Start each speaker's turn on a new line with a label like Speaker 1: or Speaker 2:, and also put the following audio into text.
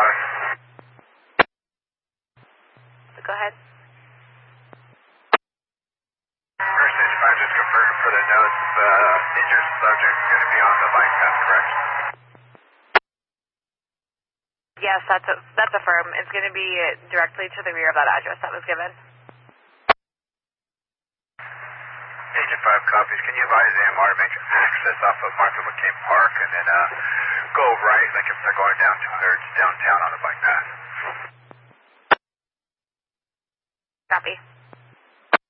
Speaker 1: AMR.
Speaker 2: Go ahead.
Speaker 1: First Stage 5 just confirmed for the notes, injured subject is going to be on the bike path, correct?
Speaker 2: Yes, that's affirmed. It's going to be directly to the rear of that address that was given.
Speaker 1: Agent 5 copies. Can you advise AMR to make access off of Martha McCain Park and then go right, like if they're going down towards downtown on the bike path?
Speaker 2: Copy.